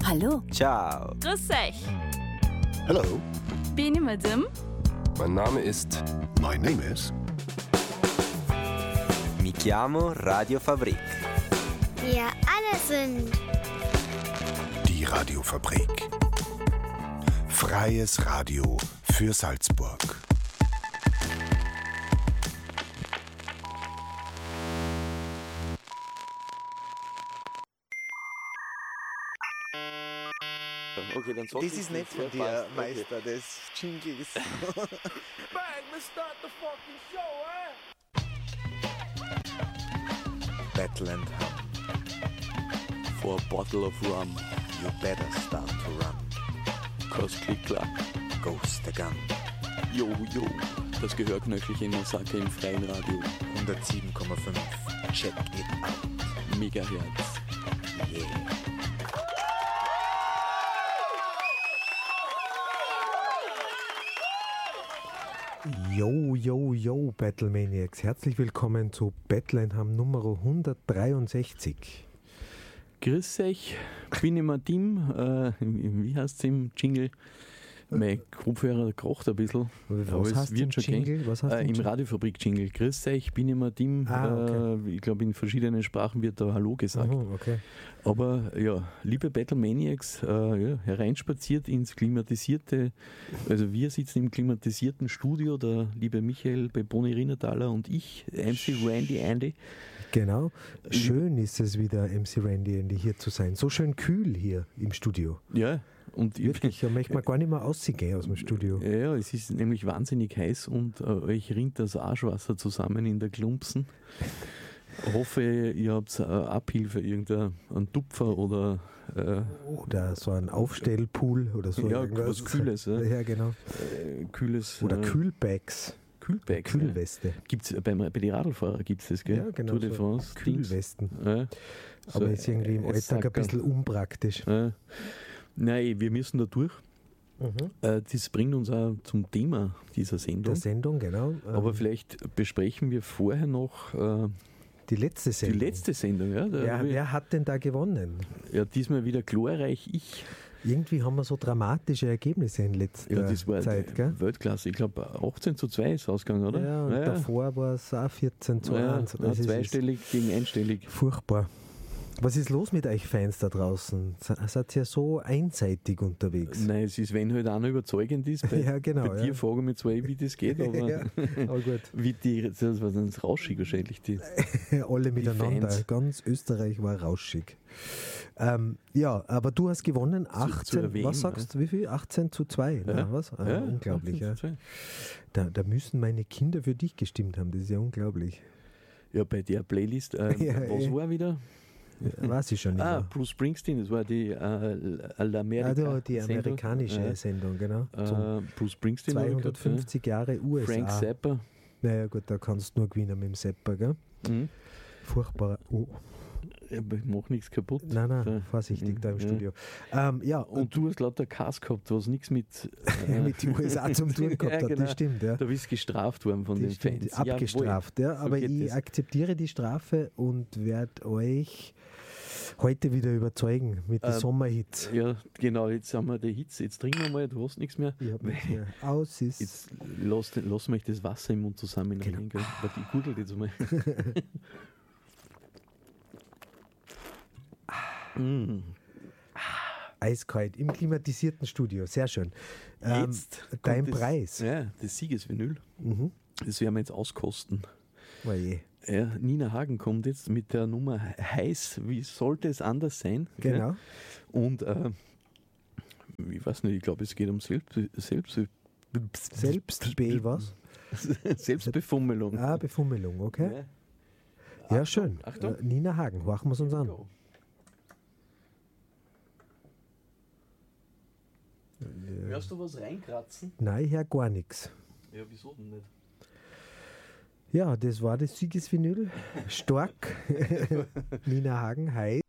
Hallo. Ciao. Grüß euch. Hello. Bin ich Madame? Mein Name ist... My name is... Mi chiamo Radio Fabrik. Wir alle sind Die Radiofabrik. Freies Radio für Salzburg. Okay, dann sag Das ist nicht von dir, Meister, des Jingles. Battle and Hum. For a bottle of rum, You better start to run. cause click clack. Ghost the Gun. Yo, yo, das Gehörknöchelchen Massaker im freien Radio. 107,5. Check it out. Megahertz. Yeah. Yo, Battlemaniacs. Herzlich willkommen zu Battlenham Nummer 163. Grüß euch, bin ich Martin. Wie heißt es im Jingle? Mein Kopfhörer kocht ein bisschen. Was heißt im Jingle? Was heißt Im Radiofabrik-Jingle. Grüß euch, bin ich Martin. Okay. Ich glaube, in verschiedenen Sprachen wird da Hallo gesagt. Okay. Aber ja, liebe Battlemaniacs, hereinspaziert ins klimatisierte, also wir sitzen im klimatisierten Studio, der liebe Michael Beboni Rinnertaler und ich, MC Randy Andy. Genau. Schön ist es wieder, MC Randy Andy hier zu sein. So schön kühl hier im Studio. Ja, und Wirklich, da möchte man gar nicht mehr rausgehen aus dem Studio. Ja, es ist nämlich wahnsinnig heiß und euch rinnt das Arschwasser zusammen in der Klumpsen. Hoffe, ihr habt Abhilfe, irgendeinen Tupfer oder Oder so ein Aufstellpool oder so. ja, irgendwas. was Kühles. Ja, genau. Kühles. Oder Kühlbags. Kühlbags. Kühlweste. Gibt's bei den Radlfahrern gibt es das, gell? Ja, genau. Tour de So France. Kühlwesten. Ja. Aber ist irgendwie im Alltag ein Sackerl. bisschen unpraktisch. Ja. Nein, wir müssen da durch. Das bringt uns auch zum Thema dieser Sendung. Der Sendung, genau. Aber vielleicht besprechen wir vorher noch die letzte die Sendung. letzte Sendung. Ja, da hab ich- Wer hat denn da gewonnen? ja, diesmal wieder glorreich ich. Irgendwie haben wir so dramatische Ergebnisse in letzter Ja, das war Zeit, gell? Weltklasse. Ich glaube, 18:2 ist ausgegangen, oder? Ja, und davor war es auch 14:1. Ja, zweistellig gegen einstellig. Furchtbar. Was ist los mit euch Fans da draußen? Seid ihr so einseitig unterwegs? Nein, es ist, wenn halt einer überzeugend ist. Bei, Ja, genau, bei dir ja. fragen wir zwar, wie das geht, aber Ja, aber gut. wie die, das war dann rauschig wahrscheinlich. Die. Alle miteinander. Fans. Ganz Österreich war rauschig. Ja, aber du hast gewonnen. 18, erwähnen, was sagst du, wie viel? 18:2. Ja. Na, was? Ja, Unglaublich, ja. 18:2. Da müssen meine Kinder für dich gestimmt haben. Das ist ja unglaublich. Ja, bei der Playlist, was war wieder? Weiß ich schon nicht mehr. Bruce Springsteen, das war die Also die amerikanische Sendung, genau. Zum Bruce Springsteen. 250 Jahre USA. Frank Zappa. Naja gut, da kannst du nur gewinnen mit dem Zappa, gell? Mhm. Furchtbar. Oh. Aber ich mach nichts kaputt. Nein, vorsichtig da im Studio. Ja, Und du hast lauter Cast gehabt, was nichts mit, mit den USA zum tun gehabt hat, genau. das stimmt, ja. Da bist gestraft worden von Das den stimmt, Fans. abgestraft, ja. So Aber geht ich das. akzeptiere die Strafe und werde euch heute wieder überzeugen mit den Sommerhits. Ja, genau, jetzt haben wir die Hits. Jetzt trinken wir mal, du hast nichts mehr. Ich hab nichts mehr. Aus ist. Jetzt lassen wir euch das Wasser im Mund zusammen. Genau. Warte, ich gurgel jetzt mal. Eiskalt im klimatisierten Studio, sehr schön. Jetzt dein kommt das, Preis. Ja, das Siegesvinyl. Das werden wir jetzt auskosten. Oh je. Ja, Nina Hagen kommt jetzt mit der Nummer Heiß. Wie sollte es anders sein? Genau. Ja. Und ich weiß nicht, ich glaube, es geht um Was? Selbstbefummelung. Ah, Befummelung, okay. Ja, schön. Achtung. Nina Hagen, horchen wir es uns an. Jo. Hörst du was reinkratzen? Nein, ich höre gar nichts. Ja, wieso denn nicht? Ja, das war das Siegesvinyl. Stark. Nina Hagen, heiß.